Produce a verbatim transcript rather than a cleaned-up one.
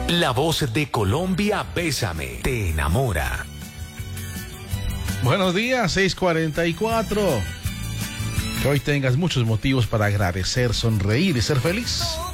La voz de Colombia, Bésame, te enamora. Buenos días, seis cuarenta y cuatro. Que hoy tengas muchos motivos para agradecer, sonreír y ser feliz.